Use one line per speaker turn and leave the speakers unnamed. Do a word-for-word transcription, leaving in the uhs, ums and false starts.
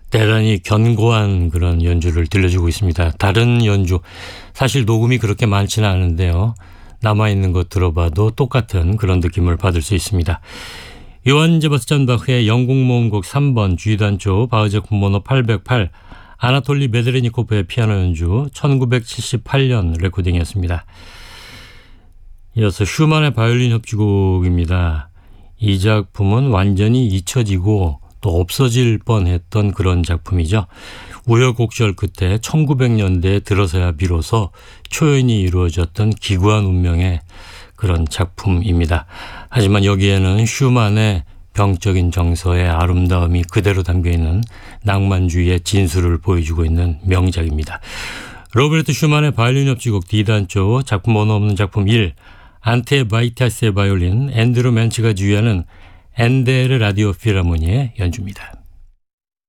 대단히 견고한 그런 연주를 들려주고 있습니다. 다른 연주, 사실 녹음이 그렇게 많지는 않은데요. 남아있는 것 들어봐도 똑같은 그런 느낌을 받을 수 있습니다. 요한 세바스찬 바흐의 영국 모음곡 삼 번 G단조 바흐제품 번호 팔백팔, 아나톨리 메드레니코프의 피아노 연주, 천구백칠십팔 년 레코딩이었습니다. 이어서 슈만의 바이올린 협주곡입니다. 이 작품은 완전히 잊혀지고 또 없어질 뻔했던 그런 작품이죠. 우여곡절 끝에 천구백 년대에 들어서야 비로소 초연이 이루어졌던 기구한 운명의 그런 작품입니다. 하지만 여기에는 슈만의 병적인 정서의 아름다움이 그대로 담겨있는 낭만주의의 진수를 보여주고 있는 명작입니다. 로베르트 슈만의 바이올린 협주곡 D단조 작품 번호 없는 작품 일, 안테 바이타스의 바이올린, 앤드루 맨츠가 지휘하는 엔데르 라디오 필하모니의 연주입니다.